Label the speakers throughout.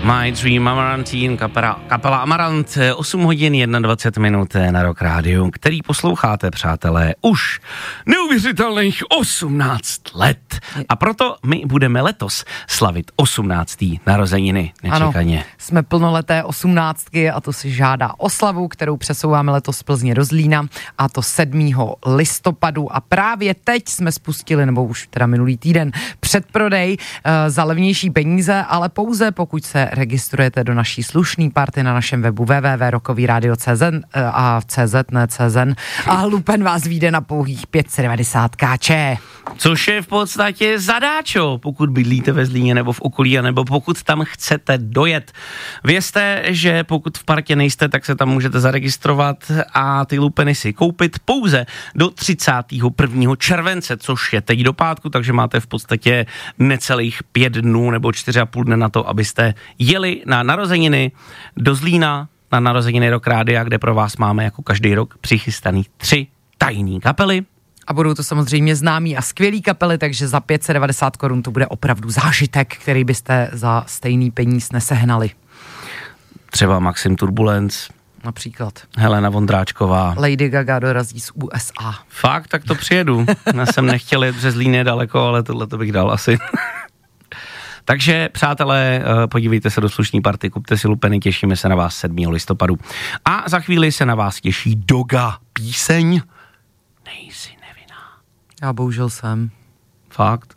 Speaker 1: My Dream Amarantin, kapela Amarant, 8 hodin 21 minut na Rock Rádiu, který posloucháte, přátelé, už neuvěřitelných 18 let. A proto my budeme letos slavit 18. narozeniny, nečekaně.
Speaker 2: Ano, jsme plnoleté 18 a to si žádá oslavu, kterou přesouváme letos z Plzně do Zlína, a to 7. listopadu. A právě teď jsme spustili, nebo už teda minulý týden, předprodej za levnější peníze, ale pouze pokud se registrujete do naší slušný party na našem webu www.rockovyradio.cz a CZ a lupen vás vyjde na pouhých 590 kč.
Speaker 1: Což je v podstatě zadáčo, pokud bydlíte ve Zlíně nebo v okolí, nebo pokud tam chcete dojet. Vězte, že pokud v partě nejste, tak se tam můžete zaregistrovat a ty lupeny si koupit pouze do 31. července, což je teď do pátku, takže máte v podstatě necelých 5 dnů nebo 4,5 dne na to, abyste jeli na narozeniny do Zlína, na narozeniny Rock Rádia, kde pro vás máme jako každý rok přichystaný 3 tajný kapely.
Speaker 2: A budou to samozřejmě známý a skvělý kapely, takže za 590 korun to bude opravdu zážitek, který byste za stejný peníz nesehnali.
Speaker 1: Třeba Maxim Turbulence.
Speaker 2: Například.
Speaker 1: Helena Vondráčková.
Speaker 2: Lady Gaga dorazí z USA.
Speaker 1: Fakt, tak to přijedu. Já jsem nechtěl jet přes Zlín daleko, ale tohle to bych dal asi. Takže, přátelé, podívejte se do slušný party, kupte si lupeny, těšíme se na vás 7. listopadu. A za chvíli se na vás těší Doga, píseň Nejsi nevinná.
Speaker 2: Já bohužel jsem.
Speaker 1: Fakt?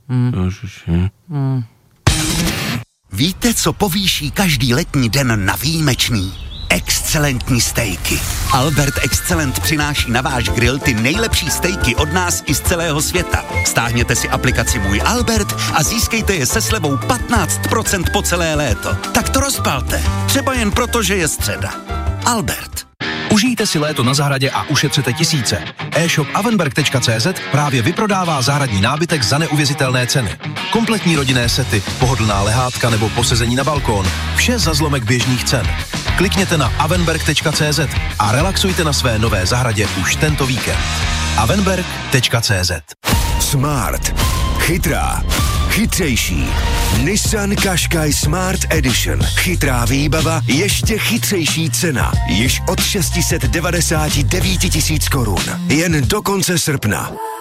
Speaker 3: Víte, co povýší každý letní den na výjimečný? Excelentní stejky. Albert Excellent přináší na váš grill ty nejlepší stejky od nás i z celého světa. Stáhněte si aplikaci Můj Albert a získejte je se slevou 15% po celé léto. Tak to rozpalte. Třeba jen proto, že je středa. Albert.
Speaker 4: Užijte si léto na zahradě a ušetřete tisíce. E-shop avenberg.cz právě vyprodává zahradní nábytek za neuvěřitelné ceny. Kompletní rodinné sety, pohodlná lehátka nebo posezení na balkón. Vše za zlomek běžných cen. Klikněte na avenberg.cz a relaxujte na své nové zahradě už tento víkend. avenberg.cz.
Speaker 5: Smart. Chytrá. Chytřejší. Nissan Qashqai Smart Edition. Chytrá výbava, ještě chytřejší cena. Již od 699 000 korun. Jen do konce srpna.